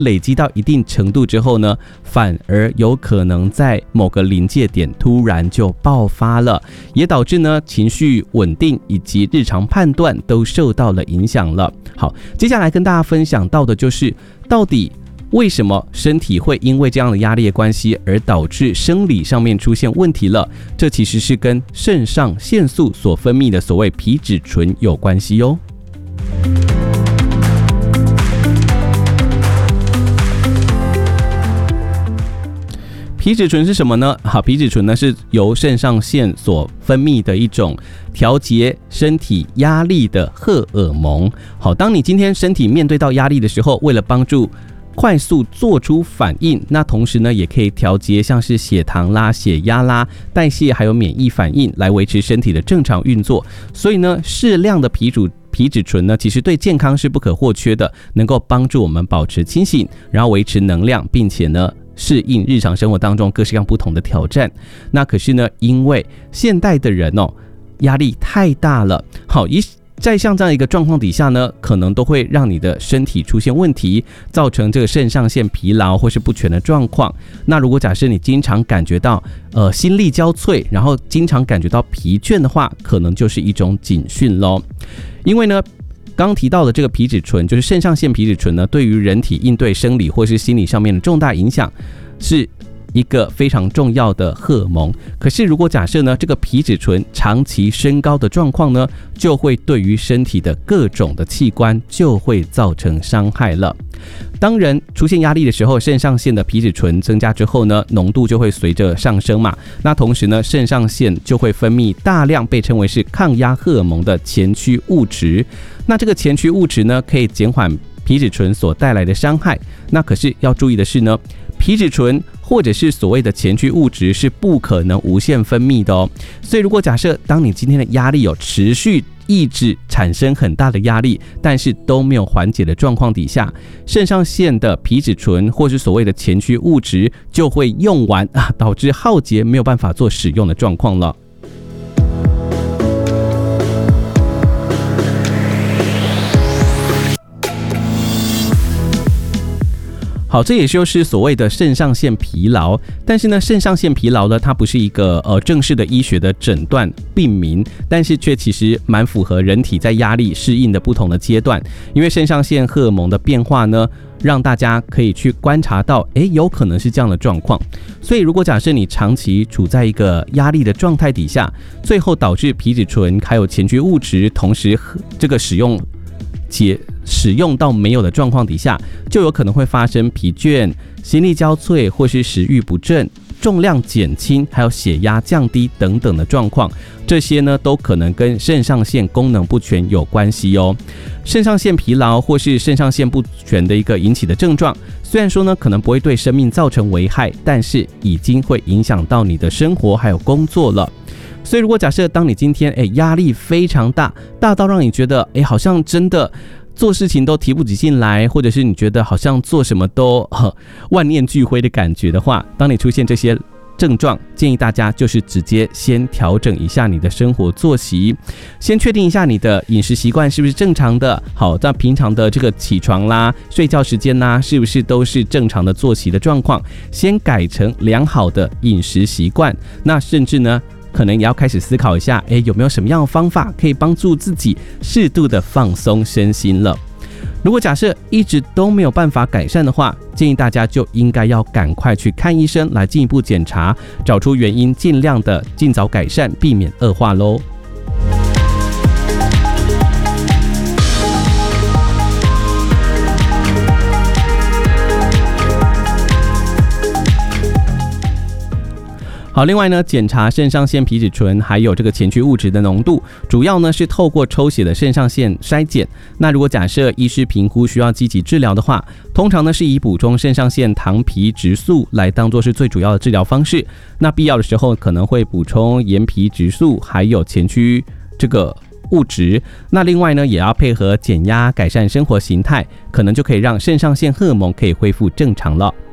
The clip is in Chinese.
累积到一定程度之后呢，反而有可能在某个临界点突然就爆发了，也导致呢情绪稳定以及日常判断都受到了影响了。好，接下来跟大家分享到的就是到底为什么身体会因为这样的压力的关系而导致生理上面出现问题了？这其实是跟肾上腺素所分泌的所谓皮质醇有关系哦。皮质醇是什么呢？好，皮质醇呢是由肾上腺所分泌的一种调节身体压力的荷尔蒙。好，当你今天身体面对到压力的时候，为了帮助快速做出反应，那同时呢也可以调节像是血糖啦、血压啦、代谢还有免疫反应，来维持身体的正常运作。所以呢，适量的皮质醇呢，其实对健康是不可或缺的，能够帮助我们保持清醒，然后维持能量，并且呢适应日常生活当中各式各样不同的挑战。那可是呢，因为现代的人压力太大了，好，在像这样一个状况底下呢，可能都会让你的身体出现问题，造成这个肾上腺疲劳或是不全的状况。那如果假设你经常感觉到心力交瘁，然后经常感觉到疲倦的话，可能就是一种警讯咯。因为呢，刚提到的这个皮质醇，就是肾上腺皮质醇呢，对于人体应对生理或是心理上面的重大影响，是一个非常重要的荷尔蒙。可是如果假设呢，这个皮质醇长期升高的状况呢，就会对于身体的各种的器官就会造成伤害了。当人出现压力的时候，肾上腺的皮质醇增加之后呢，浓度就会随着上升嘛。那同时呢，肾上腺就会分泌大量被称为是抗压荷尔蒙的前驱物质。那这个前驱物质呢，可以减缓皮质醇所带来的伤害。那可是要注意的是呢，皮质醇或者是所谓的前驱物质是不可能无限分泌的哦。所以如果假设当你今天的压力有持续抑制产生很大的压力，但是都没有缓解的状况底下，肾上腺的皮质醇或是所谓的前驱物质就会用完导致耗竭，没有办法做使用的状况了。好，这也就是所谓的肾上腺疲劳。但是呢，肾上腺疲劳呢，它不是一个正式的医学的诊断病名，但是却其实蛮符合人体在压力适应的不同的阶段。因为肾上腺荷尔蒙的变化呢，让大家可以去观察到，有可能是这样的状况。所以如果假设你长期处在一个压力的状态底下，最后导致皮质醇还有前驱物质同时这个使用到没有的状况底下，就有可能会发生疲倦、心力交瘁或是食欲不振、重量减轻还有血压降低等等的状况。这些呢都可能跟肾上腺功能不全有关系哦。肾上腺疲劳或是肾上腺不全的一个引起的症状，虽然说呢可能不会对生命造成危害，但是已经会影响到你的生活还有工作了。所以如果假设当你今天压力非常大，大到让你觉得好像真的做事情都提不起劲来，或者是你觉得好像做什么都万念俱灰的感觉的话，当你出现这些症状，建议大家就是直接先调整一下你的生活作息，先确定一下你的饮食习惯是不是正常的。好，那平常的这个起床啦、睡觉时间啦，是不是都是正常的作息的状况，先改成良好的饮食习惯。那甚至呢可能也要开始思考一下，有没有什么样的方法可以帮助自己适度的放松身心了。如果假设一直都没有办法改善的话，建议大家就应该要赶快去看医生，来进一步检查，找出原因，尽量的尽早改善，避免恶化咯。好，另外呢，检查肾上腺皮质醇还有这个前驱物质的浓度，主要呢是透过抽血的肾上腺筛检。那如果假设医师评估需要积极治疗的话，通常呢是以补充肾上腺糖皮质素来当作是最主要的治疗方式。那必要的时候可能会补充盐皮质素还有前驱这个物质。那另外呢也要配合减压，改善生活形态，可能就可以让肾上腺荷尔蒙可以恢复正常了。